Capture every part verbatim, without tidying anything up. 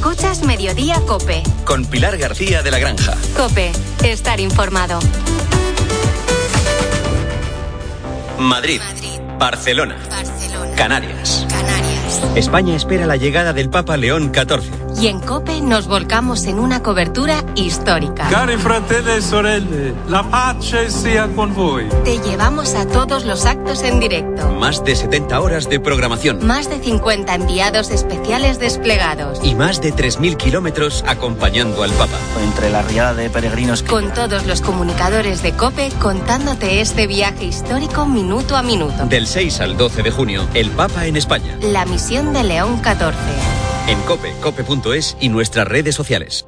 Escuchas Mediodía COPE. Con Pilar García de la Granja. COPE. Estar informado. Madrid. Madrid. Barcelona. Barcelona. Canarias. Canarias. España espera la llegada del Papa León catorce. Y en COPE nos volcamos en una cobertura histórica. Cari fratelli e sorelle, la pace sia con voi. Te llevamos a todos los actos en directo. Más de setenta horas de programación. Más de cincuenta enviados especiales desplegados. Y más de tres mil kilómetros acompañando al Papa. Entre la riada de peregrinos. Con todos los comunicadores de COPE contándote este viaje histórico minuto a minuto. Del seis al doce de junio, el Papa en España. La misión de León catorce. En COPE, cope punto es y nuestras redes sociales.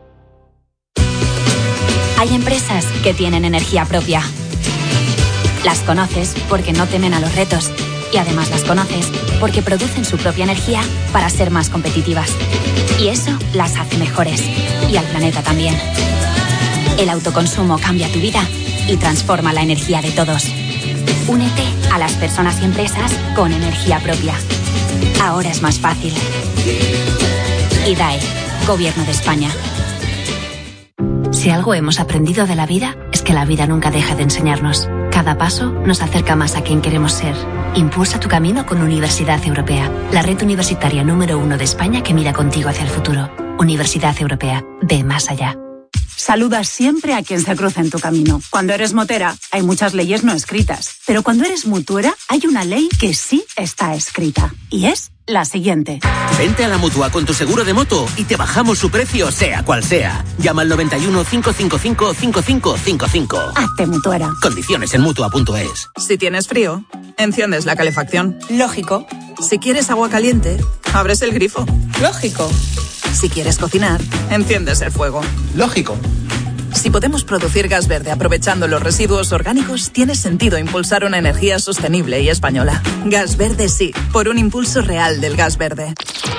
Hay empresas que tienen energía propia. Las conoces porque no temen a los retos y además las conoces porque producen su propia energía para ser más competitivas. Y eso las hace mejores y al planeta también. El autoconsumo cambia tu vida y transforma la energía de todos. Únete a las personas y empresas con energía propia. Ahora es más fácil. I D A E, Gobierno de España. Si algo hemos aprendido de la vida, es que la vida nunca deja de enseñarnos. Cada paso nos acerca más a quien queremos ser. Impulsa tu camino con Universidad Europea, la red universitaria número uno de España que mira contigo hacia el futuro. Universidad Europea, ve más allá. Saluda siempre a quien se cruza en tu camino. Cuando eres motera, hay muchas leyes no escritas. Pero cuando eres mutuera, hay una ley que sí está escrita. Y es la siguiente. Vente a la Mutua con tu seguro de moto y te bajamos su precio, sea cual sea. Llama al noventa y uno, cinco cinco cinco, cinco cinco cinco cinco. Hazte mutuera. Condiciones en mutua punto es. Si tienes frío, enciendes la calefacción. Lógico. Si quieres agua caliente, abres el grifo. Lógico. Si quieres cocinar, enciendes el fuego. Lógico. Si podemos producir gas verde aprovechando los residuos orgánicos, tiene sentido impulsar una energía sostenible y española. Gas verde sí, por un impulso real del gas verde.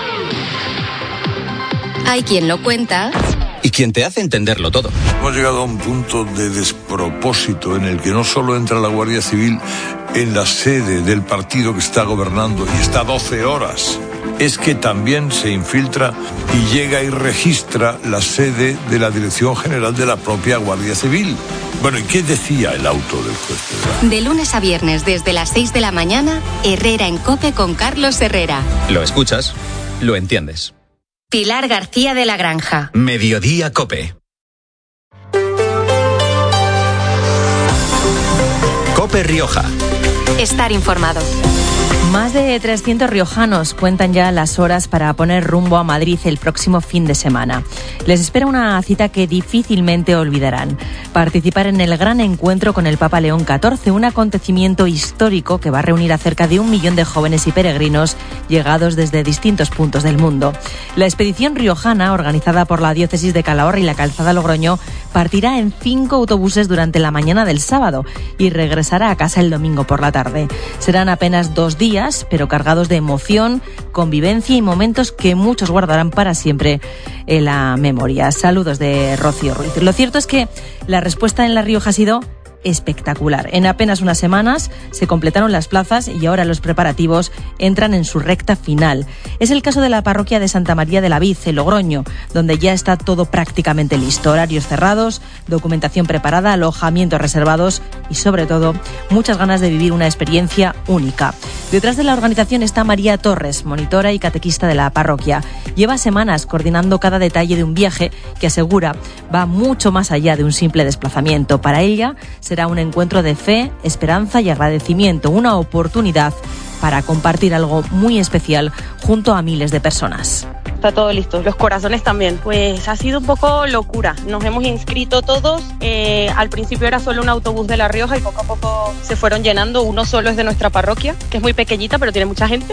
Hay quien lo cuenta y quien te hace entenderlo todo. Hemos llegado a un punto de despropósito en el que no solo entra la Guardia Civil en la sede del partido que está gobernando y está doce horas, es que también se infiltra y llega y registra la sede de la Dirección General de la propia Guardia Civil. Bueno, ¿y qué decía el auto del juez? De lunes a viernes desde las seis de la mañana, Herrera en COPE con Carlos Herrera. Lo escuchas, lo entiendes. Pilar García de la Granja. Mediodía COPE. COPE Rioja. Estar informado. Más de trescientos riojanos cuentan ya las horas para poner rumbo a Madrid el próximo fin de semana. Les espera una cita que difícilmente olvidarán. Participar en el gran encuentro con el Papa León catorce, un acontecimiento histórico que va a reunir a cerca de un millón de jóvenes y peregrinos llegados desde distintos puntos del mundo. La expedición riojana, organizada por la diócesis de Calahorra y la Calzada Logroño, partirá en cinco autobuses durante la mañana del sábado y regresará a casa el domingo por la tarde. Serán apenas dos días, pero cargados de emoción, convivencia y momentos que muchos guardarán para siempre en la memoria. Saludos de Rocío Ruiz. Lo cierto es que la respuesta en La Rioja ha sido espectacular. En apenas unas semanas se completaron las plazas y ahora los preparativos entran en su recta final. Es el caso de la parroquia de Santa María de la Vid, en Logroño, donde ya está todo prácticamente listo. Horarios cerrados, documentación preparada, alojamientos reservados y, sobre todo, muchas ganas de vivir una experiencia única. Detrás de la organización está María Torres, monitora y catequista de la parroquia. Lleva semanas coordinando cada detalle de un viaje que, asegura, va mucho más allá de un simple desplazamiento. Para ella será un encuentro de fe, esperanza y agradecimiento, una oportunidad para compartir algo muy especial junto a miles de personas. Está todo listo, los corazones también. Pues ha sido un poco locura. Nos hemos inscrito todos. Eh, al principio era solo un autobús de La Rioja y poco a poco se fueron llenando. Uno solo es de nuestra parroquia, que es muy pequeñita pero tiene mucha gente.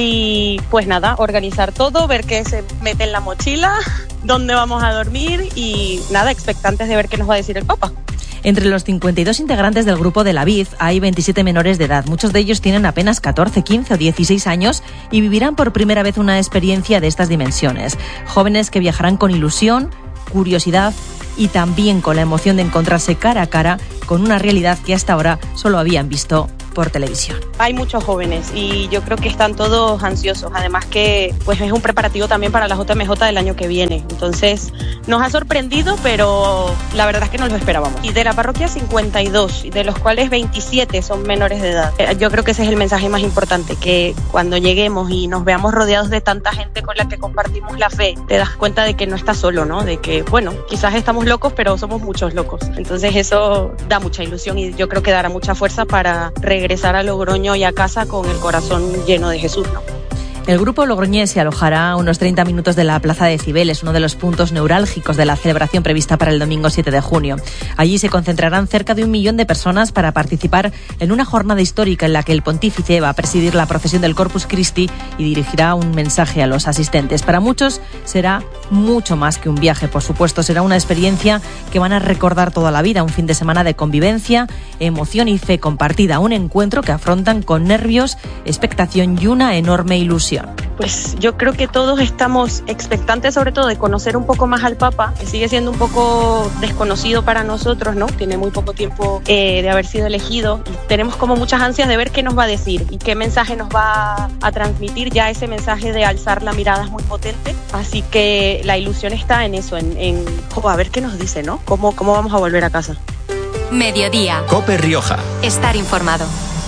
Y pues nada, organizar todo, ver qué se mete en la mochila, dónde vamos a dormir y nada, expectantes de ver qué nos va a decir el Papa. Entre los cincuenta y dos integrantes del grupo de la Vid hay veintisiete menores de edad. Muchos de ellos tienen apenas catorce, quince o dieciséis años y vivirán por primera vez una experiencia de estas dimensiones. Jóvenes que viajarán con ilusión, curiosidad y también con la emoción de encontrarse cara a cara con una realidad que hasta ahora solo habían visto por televisión. Hay muchos jóvenes y yo creo que están todos ansiosos, además que pues es un preparativo también para la J M J del año que viene, entonces nos ha sorprendido, pero la verdad es que no lo esperábamos. Y de la parroquia cincuenta y dos, de los cuales veintisiete son menores de edad. Yo creo que ese es el mensaje más importante, que cuando lleguemos y nos veamos rodeados de tanta gente con la que compartimos la fe, te das cuenta de que no estás solo, ¿no? De que, bueno, quizás estamos locos, pero somos muchos locos. Entonces eso da mucha ilusión y yo creo que dará mucha fuerza para regresar a Logroño y a casa con el corazón lleno de Jesús, ¿no? El grupo logroñés se alojará a unos treinta minutos de la Plaza de Cibeles, uno de los puntos neurálgicos de la celebración prevista para el domingo siete de junio. Allí se concentrarán cerca de un millón de personas para participar en una jornada histórica en la que el pontífice va a presidir la procesión del Corpus Christi y dirigirá un mensaje a los asistentes. Para muchos será mucho más que un viaje, por supuesto, será una experiencia que van a recordar toda la vida, un fin de semana de convivencia, emoción y fe compartida, un encuentro que afrontan con nervios, expectación y una enorme ilusión. Pues yo creo que todos estamos expectantes sobre todo de conocer un poco más al Papa, que sigue siendo un poco desconocido para nosotros, ¿no? Tiene muy poco tiempo eh, de haber sido elegido y tenemos como muchas ansias de ver qué nos va a decir y qué mensaje nos va a transmitir. Ya ese mensaje de alzar la mirada es muy potente, así que la ilusión está en eso, en, en oh, a ver qué nos dice, ¿no? ¿Cómo, cómo vamos a volver a casa? Mediodía. COPE Rioja. Estar informado.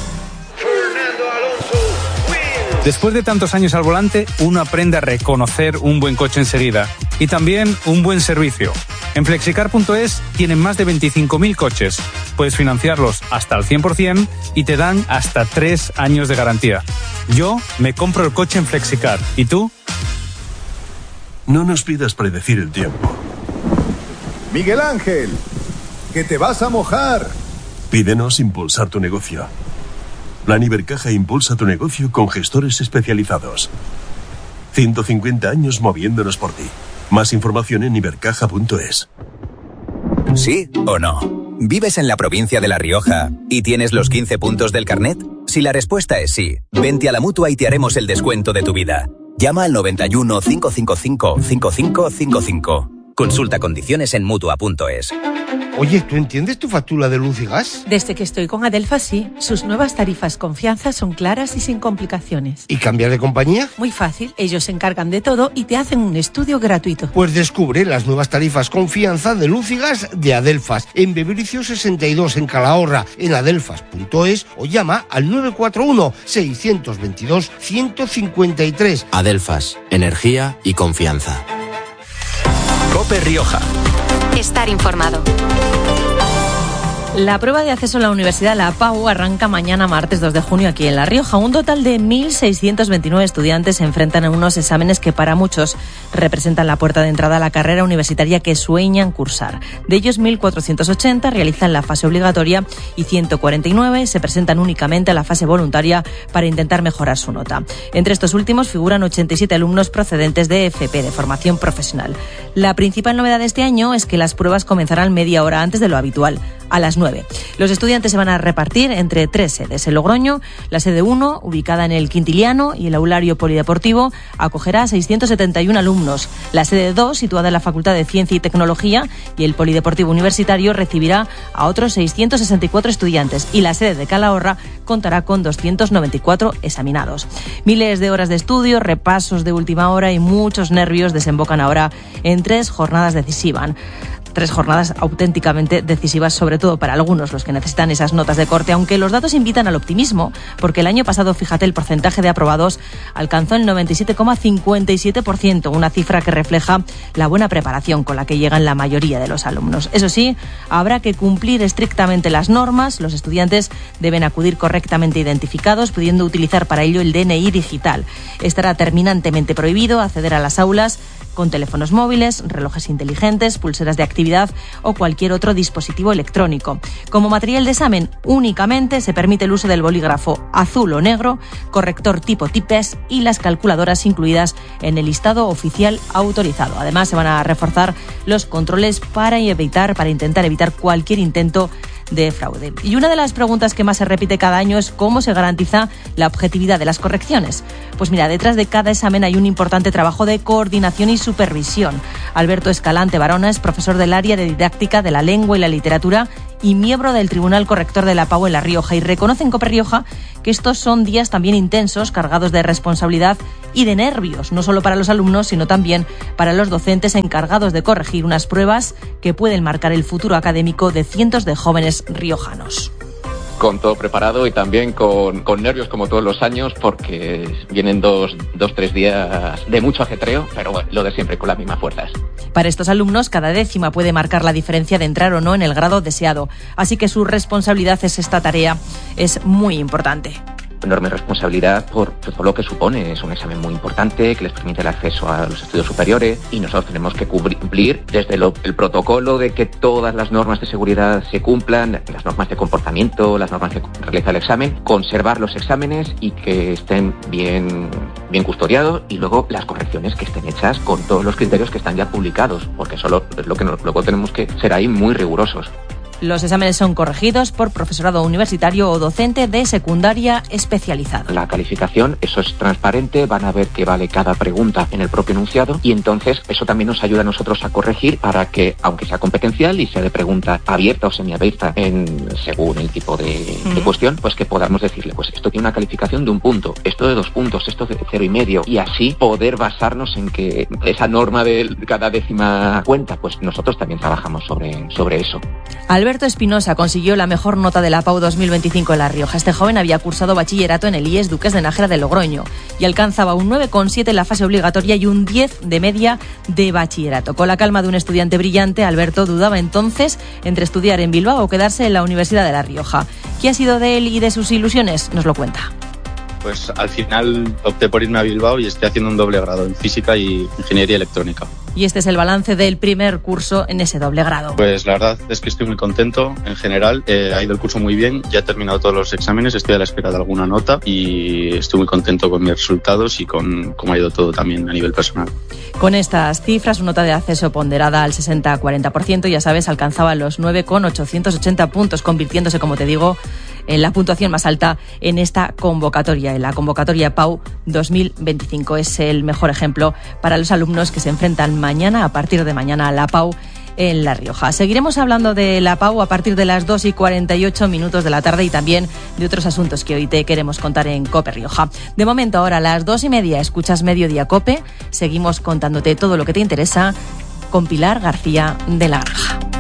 Después de tantos años al volante, uno aprende a reconocer un buen coche enseguida y también un buen servicio. En flexicar punto es tienen más de veinticinco mil coches. Puedes financiarlos hasta al cien por ciento y te dan hasta tres años de garantía. Yo me compro el coche en Flexicar. ¿Y tú? No nos pidas predecir el tiempo. Miguel Ángel, que te vas a mojar. Pídenos impulsar tu negocio. Plan Ibercaja impulsa tu negocio con gestores especializados. ciento cincuenta años moviéndonos por ti. Más información en ibercaja punto es. ¿Sí o no? ¿Vives en la provincia de La Rioja y tienes los quince puntos del carnet? Si la respuesta es sí, vente a la Mutua y te haremos el descuento de tu vida. Llama al noventa y uno, cinco cinco cinco, cinco cinco cinco cinco. Consulta condiciones en mutua punto es. Oye, ¿tú entiendes tu factura de luz y gas? Desde que estoy con Adelfas, sí. Sus nuevas tarifas Confianza son claras y sin complicaciones. ¿Y cambiar de compañía? Muy fácil. Ellos se encargan de todo y te hacen un estudio gratuito. Pues descubre las nuevas tarifas Confianza de luz y gas de Adelfas en Bebricio sesenta y dos en Calahorra, en adelfas punto es o llama al nueve cuatro uno, seis dos dos, uno cinco tres. Adelfas, energía y confianza. COPE Rioja. Estar informado. La prueba de acceso a la universidad, la P A U, arranca mañana martes dos de junio aquí en La Rioja. Un total de mil seiscientos veintinueve estudiantes se enfrentan a unos exámenes que para muchos representan la puerta de entrada a la carrera universitaria que sueñan cursar. De ellos, mil cuatrocientos ochenta realizan la fase obligatoria y ciento cuarenta y nueve se presentan únicamente a la fase voluntaria para intentar mejorar su nota. Entre estos últimos figuran ochenta y siete alumnos procedentes de F P, de formación profesional. La principal novedad de este año es que las pruebas comenzarán media hora antes de lo habitual, a las nueve. Los estudiantes se van a repartir entre tres sedes. En Logroño, la sede uno, ubicada en el Quintiliano y el aulario polideportivo, acogerá a seiscientos setenta y uno alumnos. La sede dos, situada en la Facultad de Ciencia y Tecnología y el polideportivo universitario, recibirá a otros seiscientos sesenta y cuatro estudiantes. Y la sede de Calahorra contará con doscientos noventa y cuatro examinados. Miles de horas de estudio, repasos de última hora y muchos nervios desembocan ahora en tres jornadas decisivas. Tres jornadas auténticamente decisivas, sobre todo para algunos, los que necesitan esas notas de corte, aunque los datos invitan al optimismo, porque el año pasado, fíjate, el porcentaje de aprobados alcanzó el noventa y siete coma cincuenta y siete por ciento, una cifra que refleja la buena preparación con la que llegan la mayoría de los alumnos. Eso sí, habrá que cumplir estrictamente las normas. Los estudiantes deben acudir correctamente identificados, pudiendo utilizar para ello el D N I digital. Estará terminantemente prohibido acceder a las aulas con teléfonos móviles, relojes inteligentes, pulseras de actividad o cualquier otro dispositivo electrónico. Como material de examen, únicamente se permite el uso del bolígrafo azul o negro, corrector tipo Tipes y las calculadoras incluidas en el listado oficial autorizado. Además, se van a reforzar los controles para evitar, para intentar evitar cualquier intento de fraude. Y una de las preguntas que más se repite cada año es cómo se garantiza la objetividad de las correcciones. Pues mira, detrás de cada examen hay un importante trabajo de coordinación y supervisión. Alberto Escalante Barona es profesor del área de didáctica de la lengua y la literatura y miembro del Tribunal Corrector de la Pau en La Rioja. Y reconoce en COPE Rioja que estos son días también intensos, cargados de responsabilidad y de nervios, no solo para los alumnos, sino también para los docentes encargados de corregir unas pruebas que pueden marcar el futuro académico de cientos de jóvenes riojanos. Con todo preparado y también con, con nervios como todos los años, porque vienen dos, dos, tres días de mucho ajetreo, pero bueno, lo de siempre, con las mismas fuerzas. Para estos alumnos, cada décima puede marcar la diferencia de entrar o no en el grado deseado, así que su responsabilidad es esta tarea, es muy importante. Enorme responsabilidad por todo lo que supone. Es un examen muy importante que les permite el acceso a los estudios superiores y nosotros tenemos que cumplir desde lo, el protocolo de que todas las normas de seguridad se cumplan, las normas de comportamiento, las normas que realiza el examen, conservar los exámenes y que estén bien, bien custodiados, y luego las correcciones que estén hechas con todos los criterios que están ya publicados, porque solo es lo que nos, luego tenemos que ser ahí muy rigurosos. Los exámenes son corregidos por profesorado universitario o docente de secundaria especializado. La calificación, eso es transparente, van a ver qué vale cada pregunta en el propio enunciado, y entonces eso también nos ayuda a nosotros a corregir para que, aunque sea competencial y sea de pregunta abierta o semiabierta en, según el tipo de, uh-huh. de cuestión, pues que podamos decirle, pues esto tiene una calificación de un punto, esto de dos puntos, esto de cero y medio, y así poder basarnos en que esa norma de cada décima cuenta, pues nosotros también trabajamos sobre, sobre eso. Alberto Espinosa consiguió la mejor nota de la Pau dos mil veinticinco en La Rioja. Este joven había cursado bachillerato en el I E S Duques de Nájera de Logroño y alcanzaba un nueve coma siete en la fase obligatoria y un diez de media de bachillerato. Con la calma de un estudiante brillante, Alberto dudaba entonces entre estudiar en Bilbao o quedarse en la Universidad de La Rioja. ¿Qué ha sido de él y de sus ilusiones? Nos lo cuenta. Pues al final opté por irme a Bilbao y estoy haciendo un doble grado en Física y Ingeniería Electrónica. Y este es el balance del primer curso en ese doble grado. Pues la verdad es que estoy muy contento en general, eh, ha ido el curso muy bien, ya he terminado todos los exámenes, estoy a la espera de alguna nota y estoy muy contento con mis resultados y con cómo ha ido todo también a nivel personal. Con estas cifras, su nota de acceso ponderada al sesenta a cuarenta por ciento, ya sabes, alcanzaba los nueve coma ochocientos ochenta puntos, convirtiéndose, como te digo, en la puntuación más alta en esta convocatoria, en la convocatoria Pau dos mil veinticinco. Es el mejor ejemplo para los alumnos que se enfrentan mañana, a partir de mañana, a la Pau en La Rioja. Seguiremos hablando de la Pau a partir de las dos y cuarenta y ocho minutos de la tarde y también de otros asuntos que hoy te queremos contar en COPE Rioja. De momento, ahora a las dos y media escuchas Mediodía COPE. Seguimos contándote todo lo que te interesa con Pilar García de la Granja.